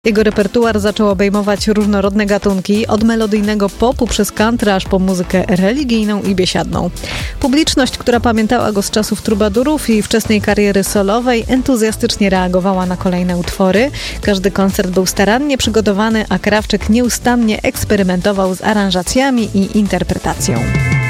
Jego repertuar zaczął obejmować różnorodne gatunki, od melodyjnego popu przez country aż po muzykę religijną i biesiadną. Publiczność, która pamiętała go z czasów trubadurów i wczesnej kariery solowej, entuzjastycznie reagowała na kolejne utwory. Każdy koncert był starannie przygotowany, a Krawczyk nieustannie eksperymentował z aranżacjami i interpretacją.